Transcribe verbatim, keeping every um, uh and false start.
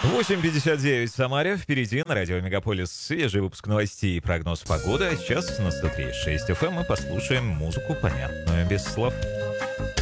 восемь пятьдесят девять в Самаре. Впереди на радио Мегаполис свежий выпуск новостей и прогноз погоды. А сейчас на сто три и шесть эф эм мы послушаем музыку, понятную без слов.